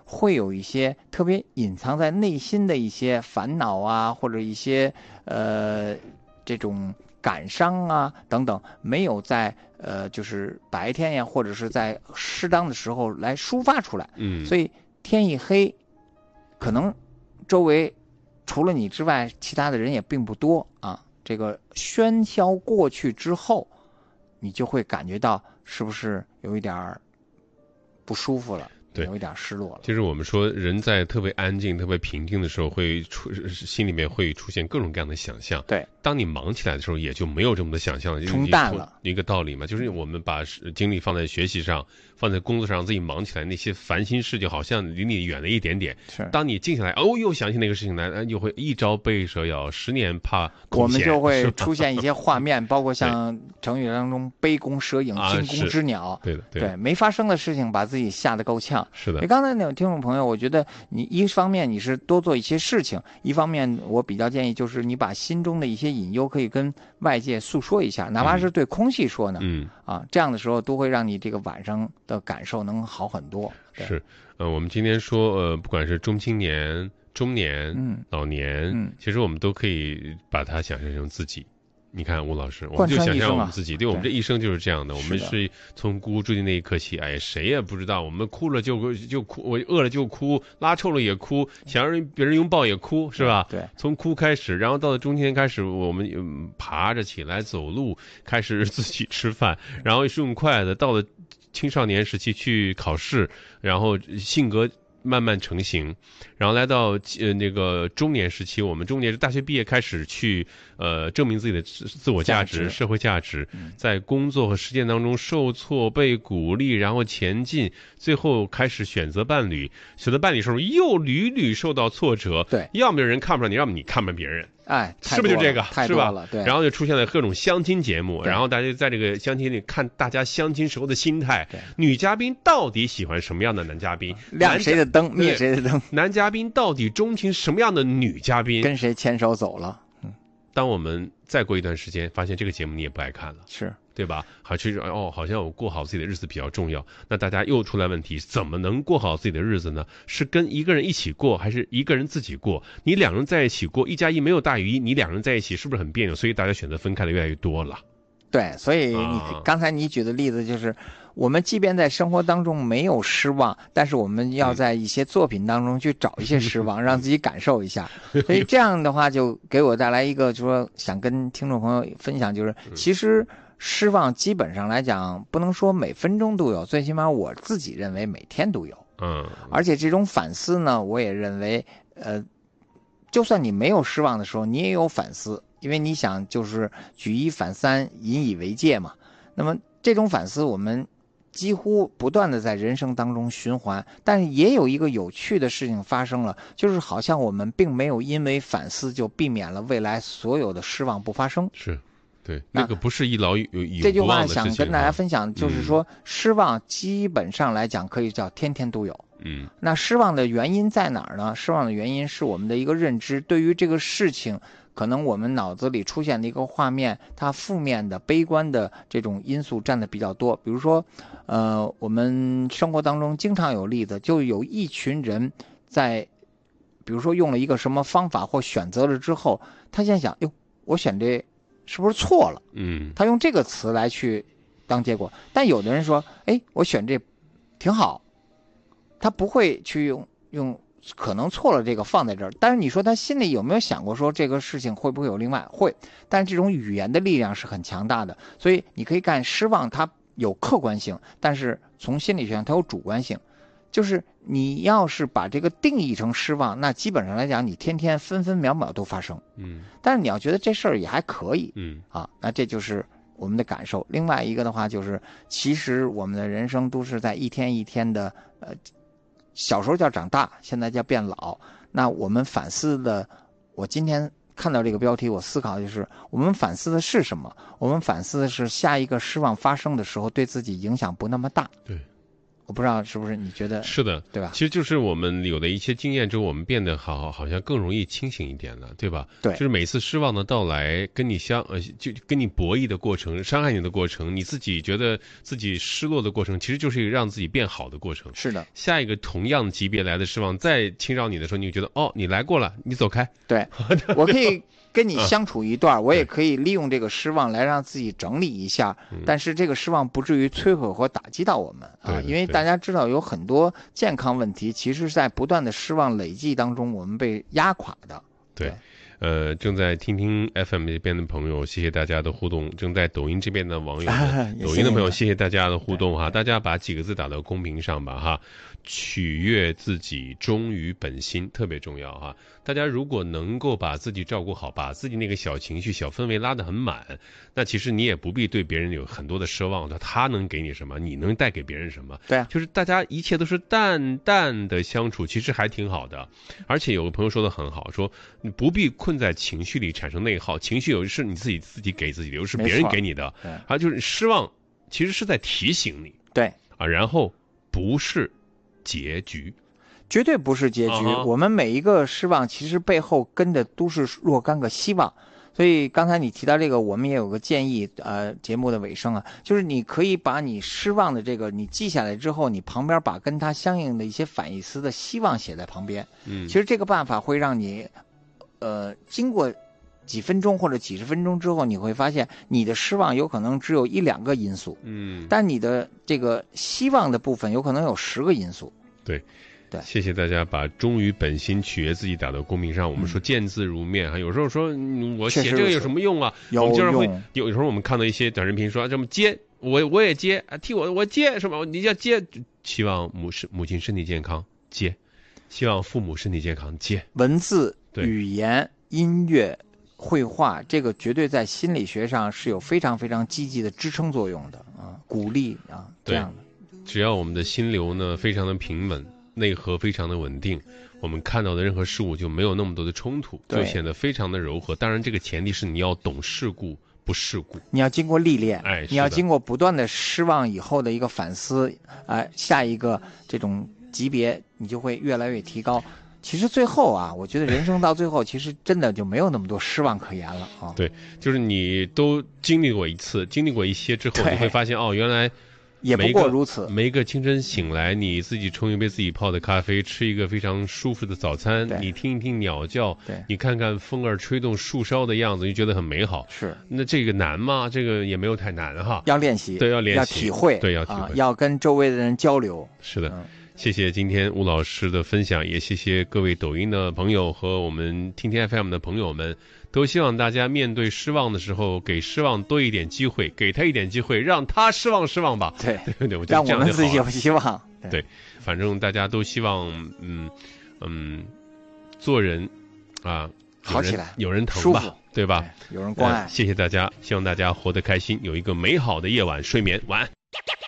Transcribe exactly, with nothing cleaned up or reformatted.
会有一些特别隐藏在内心的一些烦恼啊，或者一些呃这种感伤啊等等，没有在呃就是白天呀，或者是在适当的时候来抒发出来。 嗯， 所以天一黑，可能周围除了你之外，其他的人也并不多啊。这个喧嚣过去之后，你就会感觉到是不是有一点不舒服了， 对， 有一点失落了。 就是我们说，人在特别安静、特别平静的时候，会出心里面会出现各种各样的想象。 对， 当你忙起来的时候，也就没有这么多想象了， 冲淡了。 一个道理嘛，就是我们把精力放在学习上，放在工作上，自己忙起来，那些烦心事就好像离你远了一点点。 是， 当你静下来，哦，又想起那个事情来，又会一朝被蛇咬，十年怕空闲。 我们就会出现一些画面，包括像成语当中“杯弓蛇影，惊弓之鸟”。 啊、对的， 对，没发生的事情，把自己吓得够呛。 是的。 刚才那种听众朋友，我觉得你一方面你是多做一些事情，一方面我比较建议就是你把心中的一些隐忧可以跟外界诉说一下，哪怕是对空气说呢。 嗯啊，这样的时候都会让你这个晚上的感受能好很多。 是，呃，我们今天说，呃，不管是中青年、中年、 嗯、 老年， 嗯， 其实我们都可以把它想象成自己。你看吴老师，我们就想象我们自己， 对， 对，我们这一生就是这样的。我们是从咕咕坠的那一刻起，哎，谁也不知道，我们哭了就就哭，我饿了就哭，拉臭了也哭，想让别人拥抱也哭，是吧？ 对， 从哭开始，然后到了中间开始，我们、嗯、爬着起来走路，开始自己吃饭，然后是用筷子。到了青少年时期去考试，然后性格慢慢成型，然后来到呃那个中年时期，我们中年大学毕业开始去呃证明自己的自我价值、 价值社会价值， 嗯， 在工作和实践当中受挫、被鼓励，然后前进，最后开始选择伴侣。选择伴侣的时候又屡屡受到挫折， 对， 要么有人看不上你，要么你看不上别人。 哎， 是不是就这个？ 是吧？ 对。 然后就出现了各种相亲节目，然后大家在这个相亲里看大家相亲时候的心态，女嘉宾到底喜欢什么样的男嘉宾？ 亮谁的灯，灭谁的灯？ 男嘉宾到底钟情什么样的女嘉宾？ 跟谁牵手走了？嗯。 当我们再过一段时间，发现这个节目你也不爱看了， 是。 对吧？还是哦，好像我过好自己的日子比较重要。那大家又出来问题，怎么能过好自己的日子呢？是跟一个人一起过，还是一个人自己过？你两人在一起过，一加一没有大于一，你两人在一起是不是很别扭？所以大家选择分开的越来越多了。 对，所以你、啊、刚才你举的例子就是，我们即便在生活当中没有失望，但是我们要在一些作品当中去找一些失望，嗯、让自己感受一下。所以这样的话，就给我带来一个，就是说想跟听众朋友分享，就是其实。失望基本上来讲，不能说每分钟都有，最起码我自己认为每天都有。 嗯， 而且这种反思呢，我也认为，呃，就算你没有失望的时候，你也有反思，因为你想就是举一反三，引以为戒嘛。那么这种反思，我们几乎不断的在人生当中循环，但是也有一个有趣的事情发生了，就是好像我们并没有因为反思就避免了未来所有的失望不发生。 是。对，那个不是一劳永永不忘的事情。 这句话想跟大家分享，就是说、嗯、失望基本上来讲可以叫天天都有。 嗯， 那失望的原因在哪儿呢？失望的原因是我们的一个认知，对于这个事情，可能我们脑子里出现的一个画面，它负面的、悲观的这种因素占的比较多。比如说，呃，我们生活当中经常有例子，就有一群人在，比如说用了一个什么方法或选择了之后，他现在想，哟，我选这。是不是错了？ 嗯， 他用这个词来去当结果，但有的人说，哎，我选这挺好，他不会去用用可能错了这个放在这儿。但是你说他心里有没有想过说这个事情会不会有另外？会，但是这种语言的力量是很强大的，所以你可以看失望，它有客观性，但是从心理学上它有主观性。就是你要是把这个定义成失望，那基本上来讲，你天天分分秒秒都发生。 嗯， 但是你要觉得这事儿也还可以， 嗯啊，那这就是我们的感受。另外一个的话，就是其实我们的人生都是在一天一天的，呃，小时候叫长大，现在叫变老。那我们反思的，我今天看到这个标题，我思考的就是我们反思的是什么？我们反思的是下一个失望发生的时候，对自己影响不那么大。 对。 我不知道是不是你觉得是的， 对吧？ 其实就是我们有了一些经验之后，我们变得好好像更容易清醒一点了，对吧？ 对， 就是每次失望的到来，跟你相呃就跟你博弈的过程，伤害你的过程，你自己觉得自己失落的过程，其实就是一个让自己变好的过程。 是的， 下一个同样级别来的失望再侵扰你的时候，你就觉得哦，你来过了，你走开。 对，我可以跟你相处一段，我也可以利用这个失望来让自己整理一下，但是这个失望不至于摧毁或打击到我们啊，因为大家知道有很多健康问题，其实在不断的失望累计当中，我们被压垮的。 对。呃，正在听听 F M 这边的朋友，谢谢大家的互动；正在抖音这边的网友们，抖音的朋友，谢谢大家的互动哈。大家把几个字打到公屏上吧哈，取悦自己，忠于本心，特别重要哈。大家如果能够把自己照顾好，把自己那个小情绪、小氛围拉得很满，那其实你也不必对别人有很多的奢望，他能给你什么，你能带给别人什么？ 对啊， 就是大家一切都是淡淡的相处，其实还挺好的。而且有个朋友说的很好，说你不必困在情绪里产生内耗，情绪有时是你自己自己给自己的，有时是别人给你的。啊，就是失望其实是在提醒你。 对啊，然后不是结局。 绝对不是结局、uh-huh. 我们每一个失望其实背后跟的都是若干个希望，所以刚才你提到这个，我们也有个建议，呃，节目的尾声啊，就是你可以把你失望的这个你记下来之后，你旁边把跟它相应的一些反义词的希望写在旁边。 嗯， 其实这个办法会让你，呃，经过几分钟或者几十分钟之后，你会发现你的失望有可能只有一两个因素， 嗯， 但你的这个希望的部分有可能有十个因素。 对。 对， 谢谢大家把忠于本心、取悦自己打到公屏上。我们说见字如面，嗯、有时候说、嗯、我写这个有什么用啊？ 有我们经常会有时候我们看到一些短视频说这么接，我我也接啊，替我我接什么？你要接，希望母母亲身体健康接，希望父母身体健康接。 文字、语言、音乐、绘画，这个绝对在心理学上是有非常非常积极的支撑作用的啊，鼓励啊这样的。 只要我们的心流呢非常的平稳。内核非常的稳定，我们看到的任何事物就没有那么多的冲突，就显得非常的柔和。当然这个前提是你要懂世故不世故， 你要经过历练， 哎， 你要经过不断的失望以后的一个反思，哎，下一个这种级别你就会越来越提高。其实最后啊，我觉得人生到最后其实真的就没有那么多失望可言了啊。 对，就是你都经历过一次，经历过一些之后，你会发现哦，原来也不过如此。 每一个清晨醒来，你自己冲一杯自己泡的咖啡，吃一个非常舒服的早餐，你听一听鸟叫，你看看风儿吹动树梢的样子，就觉得很美好。 是， 那这个难吗？这个也没有太难哈。 要练习， 对，要练习， 要体会， 对，要体会， 啊、要跟周围的人交流。 是的。 嗯， 谢谢今天吴老师的分享，也谢谢各位抖音的朋友和我们听听 F M 的朋友们。都希望大家面对失望的时候，给失望多一点机会，给他一点机会，让他失望失望吧。 对， 对，我让我们自己有希望。 对，对，反正大家都希望，嗯嗯，做人啊， 好起来， 有人疼吧，对吧？ 有人关爱、 呃。谢谢大家，希望大家活得开心，有一个美好的夜晚，睡眠，晚安。